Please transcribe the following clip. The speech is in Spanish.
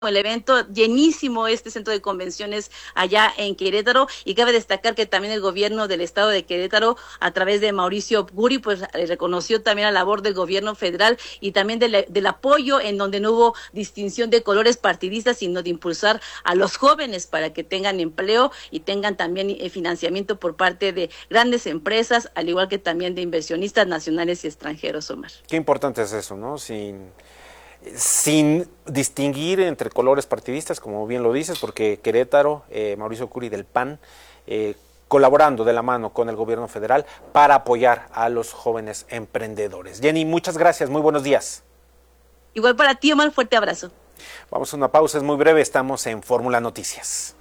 el evento, llenísimo este centro de convenciones allá en Querétaro, y cabe destacar que también el gobierno del estado de Querétaro, a través de Mauricio Guri, pues reconoció también la labor del gobierno federal y también del apoyo, en donde no hubo distinción de colores partidistas, sino de impulsar a los jóvenes para que tengan empleo y tengan también financiamiento por parte de grandes empresas, al igual que también de inversionistas nacionales y extranjeros, Omar. Qué importante es eso, ¿no? Sin distinguir entre colores partidistas, como bien lo dices, porque Querétaro, Mauricio Curi del PAN, colaborando de la mano con el gobierno federal para apoyar a los jóvenes emprendedores. Jenny, muchas gracias, muy buenos días. Igual para ti, Omar, fuerte abrazo. Vamos a una pausa, es muy breve, estamos en Fórmula Noticias.